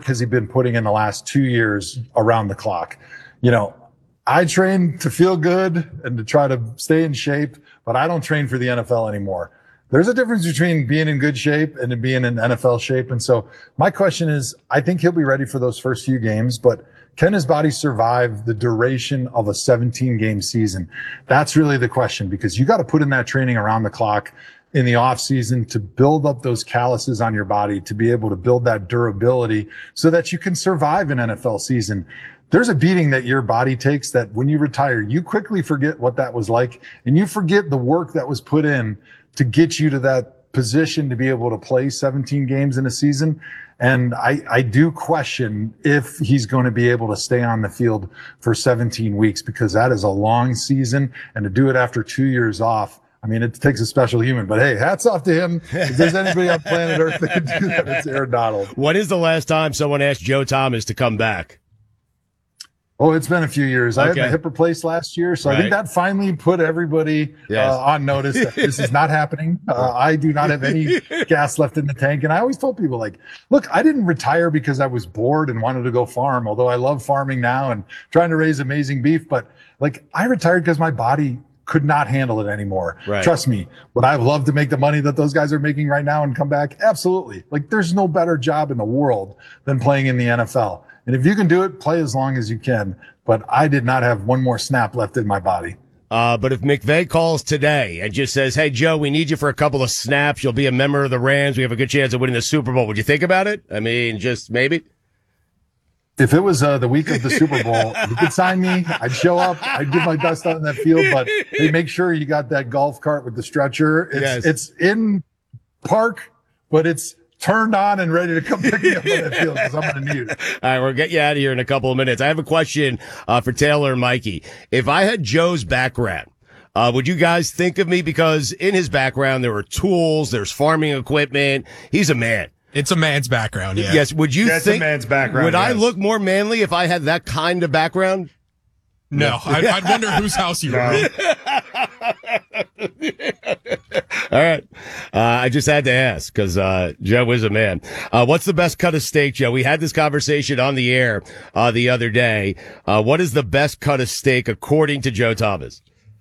work has he been putting in the last 2 years around the clock? You know, I train to feel good and to try to stay in shape, but I don't train for the NFL anymore. There's a difference between being in good shape and being in NFL shape. And so my question is, I think he'll be ready for those first few games, but can his body survive the duration of a 17-game season? That's really the question, because you got to put in that training around the clock in the off season to build up those calluses on your body, to be able to build that durability so that you can survive an NFL season. There's a beating that your body takes that when you retire, you quickly forget what that was like, and you forget the work that was put in to get you to that position to be able to play 17 games in a season. And I do question if he's going to be able to stay on the field for 17 weeks, because that is a long season. And to do it after 2 years off, I mean, it takes a special human. But hey, hats off to him. If there's anybody on planet Earth that can do that, it's Aaron Donald. When is the last time someone asked Joe Thomas to come back? Oh, it's been a few years. Okay. I had my hip replaced last year, so I think that finally put everybody on notice that this is not happening. I do not have any gas left in the tank. And I always told people, like, look, I didn't retire because I was bored and wanted to go farm, although I love farming now and trying to raise amazing beef. But, like, I retired because my body could not handle it anymore. Right. Trust me, would I have loved to make the money that those guys are making right now and come back? Absolutely. Like, there's no better job in the world than playing in the NFL. And if you can do it, play as long as you can. But I did not have one more snap left in my body. But if McVay calls today and just says, hey, Joe, we need you for a couple of snaps, you'll be a member of the Rams, we have a good chance of winning the Super Bowl, would you think about it? I mean, just maybe? If it was the week of the Super Bowl, you could sign me. I'd show up. I'd give my best out in that field. But hey, make sure you got that golf cart with the stretcher. It's in park, but it's turned on and ready to come pick me up on that field, because I'm going to need it. All right, we'll get you out of here in a couple of minutes. I have a question for Taylor and Mikey. If I had Joe's background, would you guys think of me? Because in his background, there were tools, there's farming equipment. He's a man. It's a man's background, yeah. Yes, would you think? It's a man's background. Would I look more manly if I had that kind of background? No, I'd wonder whose house you were in. All right. I just had to ask because Joe is a man. What's the best cut of steak, Joe? We had this conversation on the air the other day. What is the best cut of steak according to Joe Thomas?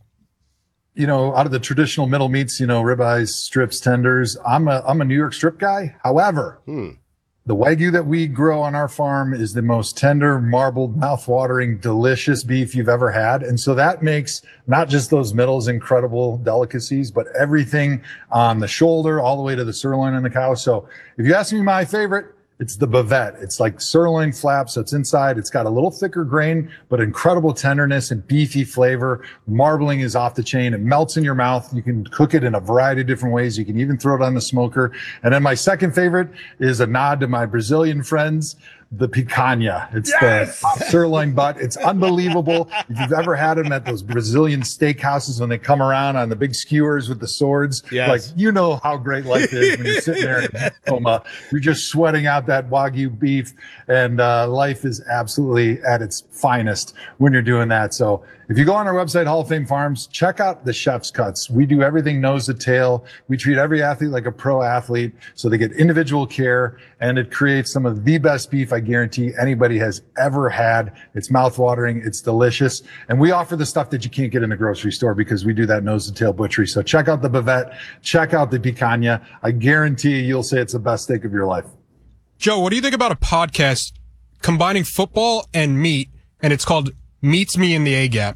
You know, out of the traditional middle meats, you know, ribeyes, strips, tenders, I'm a New York strip guy. However, the Wagyu that we grow on our farm is the most tender, marbled, mouth-watering, delicious beef you've ever had. And so that makes not just those middles incredible delicacies, but everything on the shoulder all the way to the sirloin and the cow. So if you ask me my favorite, it's the bavette. It's like sirloin flap, so it's inside. It's got a little thicker grain, but incredible tenderness and beefy flavor. Marbling is off the chain. It melts in your mouth. You can cook it in a variety of different ways. You can even throw it on the smoker. And then my second favorite is a nod to my Brazilian friends, the picanha. It's the sirloin butt. It's unbelievable. If you've ever had them at those Brazilian steakhouses when they come around on the big skewers with the swords, like, you know how great life is when you're sitting there in Tacoma. You're just sweating out that Wagyu beef, and life is absolutely at its finest when you're doing that. So if you go on our website, Hall of Fame Farms, check out the chef's cuts. We do everything nose to tail. We treat every athlete like a pro athlete, so they get individual care, and it creates some of the best beef I guarantee anybody has ever had. It's mouth-watering. It's delicious. And we offer the stuff that you can't get in the grocery store because we do that nose to tail butchery. So check out the bavette. Check out the picanha. I guarantee you'll say it's the best steak of your life. Joe, what do you think about a podcast combining football and meat, and it's called Meets Me in the A-Gap?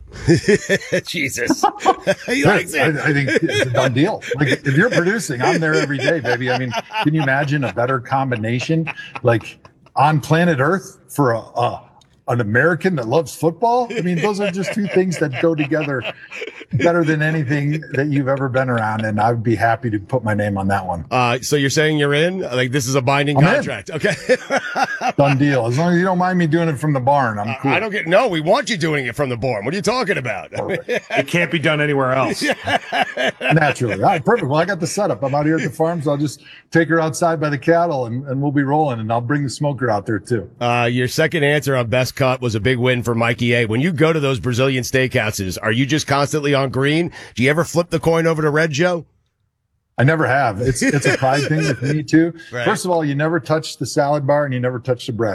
Jesus. He likes it. I think it's a done deal. Like, if you're producing, I'm there every day, baby. I mean, can you imagine a better combination? Like, on planet Earth for an American that loves football? I mean, those are just two things that go together better than anything that you've ever been around, and I would be happy to put my name on that one. So you're saying you're in? Like, this is a binding contract? Okay. Done deal. As long as you don't mind me doing it from the barn, I'm cool. I don't get. No, we want you doing it from the barn. What are you talking about? It can't be done anywhere else. Naturally. All right, perfect. Well, I got the setup. I'm out here at the farm, so I'll just take her outside by the cattle, and we'll be rolling, and I'll bring the smoker out there too. Your second answer on best cut was a big win for Mikey A. When you go to those Brazilian steakhouses, are you just constantly on green? Do you ever flip the coin over to red, Joe? I never have. It's a pride thing with me too. Right. First of all, you never touch the salad bar and you never touch the bread.